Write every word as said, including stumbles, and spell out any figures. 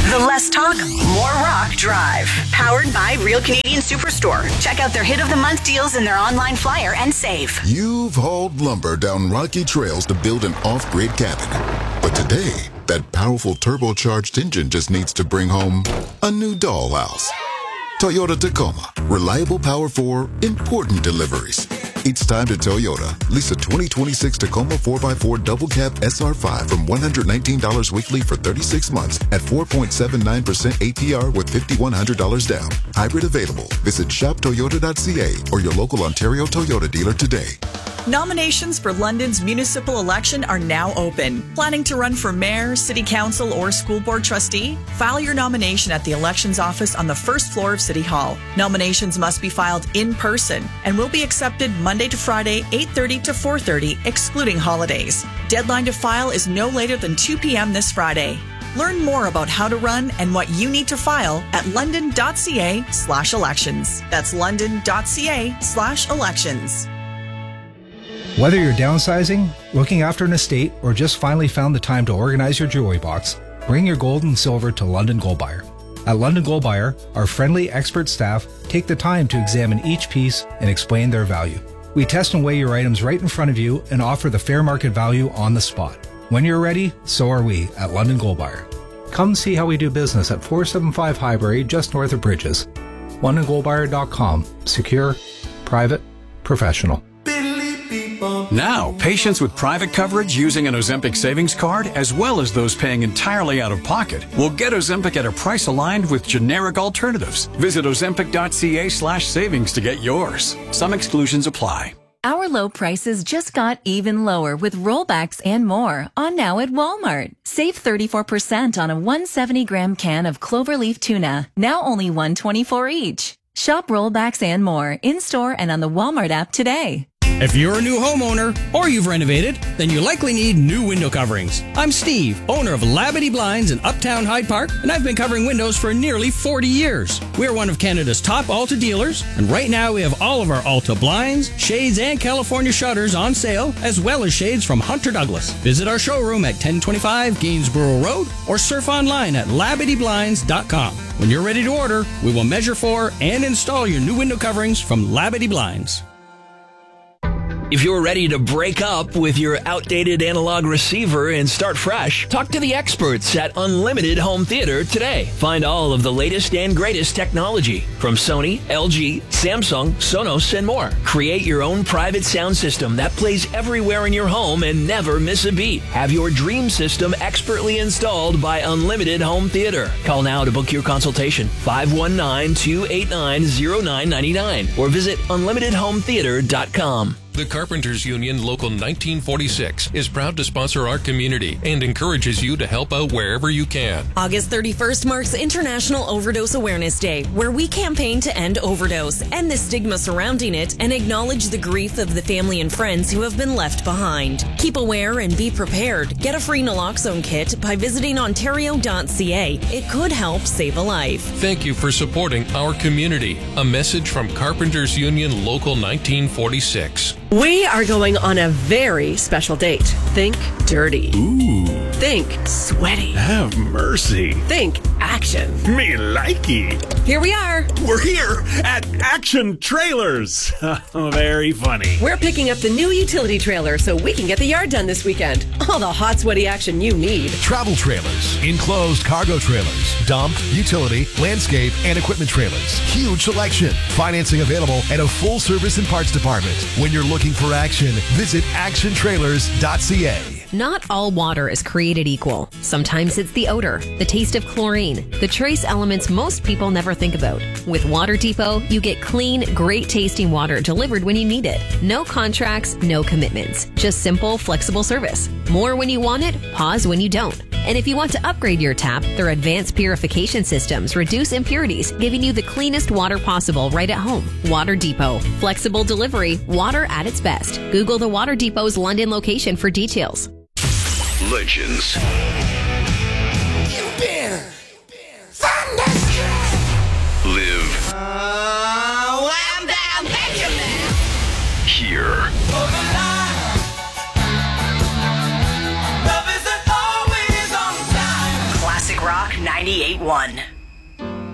The Less Talk, More Rock Drive. Powered by Real Canadian Superstore. Check out their Hit of the Month deals in their online flyer and save. You've hauled lumber down rocky trails to build an off-grid cabin. But today, that powerful turbocharged engine just needs to bring home a new dollhouse. Toyota Tacoma. Reliable power for important deliveries. It's time to Toyota. Lease a twenty twenty-six Tacoma four by four double cab S R five from one hundred nineteen dollars weekly for thirty-six months at four point seven nine percent A P R with five thousand one hundred dollars down. Hybrid available. Visit shop toyota dot c a or your local Ontario Toyota dealer today. Nominations for London's municipal election are now open. Planning to run for mayor, city council, or school board trustee? File your nomination at the elections office on the first floor of City Hall. Nominations must be filed in person and will be accepted Monday to Friday, eight thirty to four thirty, excluding holidays. Deadline to file is no later than two p.m. this Friday. Learn more about how to run and what you need to file at london.ca slash elections. That's london.ca slash elections. Whether you're downsizing, looking after an estate, or just finally found the time to organize your jewelry box, bring your gold and silver to London Gold Buyer. At London Gold Buyer, our friendly expert staff take the time to examine each piece and explain their value. We test and weigh your items right in front of you and offer the fair market value on the spot. When you're ready, so are we at London Gold Buyer. Come see how we do business at four seventy-five Highbury, just north of Bridges. london gold buyer dot com. Secure, private, professional. Now, patients with private coverage using an Ozempic savings card, as well as those paying entirely out of pocket, will get Ozempic at a price aligned with generic alternatives. Visit ozempic.ca slash savings to get yours. Some exclusions apply. Our low prices just got even lower with rollbacks and more on now at Walmart. Save thirty-four percent on a one hundred seventy gram can of cloverleaf tuna, now only one dollar and twenty-four cents each. Shop rollbacks and more in-store and on the Walmart app today. If you're a new homeowner or you've renovated, then you likely need new window coverings. I'm Steve, owner of Labadee Blinds in Uptown Hyde Park, and I've been covering windows for nearly forty years. We're one of Canada's top Alta dealers, and right now we have all of our Alta blinds, shades, and California shutters on sale, as well as shades from Hunter Douglas. Visit our showroom at ten twenty-five Gainsborough Road or surf online at labadee blinds dot com. When you're ready to order, we will measure for and install your new window coverings from Labadee Blinds. If you're ready to break up with your outdated analog receiver and start fresh, talk to the experts at Unlimited Home Theater today. Find all of the latest and greatest technology from Sony, L G, Samsung, Sonos, and more. Create your own private sound system that plays everywhere in your home and never miss a beat. Have your dream system expertly installed by Unlimited Home Theater. Call now to book your consultation, five one nine, two eight nine, zero nine nine nine, or visit unlimited home theater dot com. The Carpenters Union Local nineteen forty-six is proud to sponsor our community and encourages you to help out wherever you can. August thirty-first marks International Overdose Awareness Day, where we campaign to end overdose, end the stigma surrounding it, and acknowledge the grief of the family and friends who have been left behind. Keep aware and be prepared. Get a free naloxone kit by visiting ontario dot c a. It could help save a life. Thank you for supporting our community. A message from Carpenters Union Local nineteen forty-six. We are going on a very special date. Think dirty. Ooh. Think sweaty. Have mercy. Think action. Me likey. Here we are. We're here at Action Trailers. Very funny. We're picking up the new utility trailer so we can get the yard done this weekend. All the hot, sweaty action you need. Travel trailers, enclosed cargo trailers, dump, utility, landscape, and equipment trailers. Huge selection. Financing available and a full service and parts department. When you're looking for action, visit action trailers dot c a. Not all water is created equal. Sometimes it's the odor, the taste of chlorine, the trace elements most people never think about. With Water Depot, you get clean, great-tasting water delivered when you need it. No contracts, no commitments. Just simple, flexible service. More when you want it, pause when you don't. And if you want to upgrade your tap, their advanced purification systems reduce impurities, giving you the cleanest water possible right at home. Water Depot. Flexible delivery, water at its best. Google the Water Depot's London location for details. Legends. You've been thunderstruck. Live. Oh, I'm down, Benjamin. Here. Love isn't always on time. Classic Rock ninety-eight point one.